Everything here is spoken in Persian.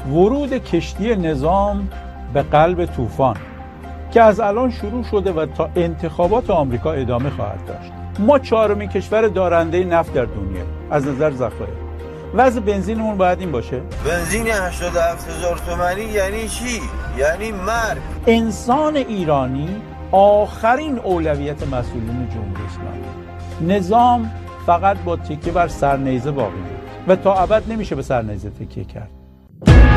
ورود کشتی نظام به قلب طوفان که از الان شروع شده و تا انتخابات آمریکا ادامه خواهد داشت. ما چهارمین کشور دارنده نفت در دنیا از نظر ذخایر. وضع بنزینمون باید این باشه. بنزین 87,000 تومانی یعنی چی؟ یعنی مرگ. انسان ایرانی آخرین اولویت مسئولین جمهوری اسلامی. نظام فقط با تکیه بر سرنیزه باقی بود و تا ابد نمیشه به سرنیزه تکیه کرد.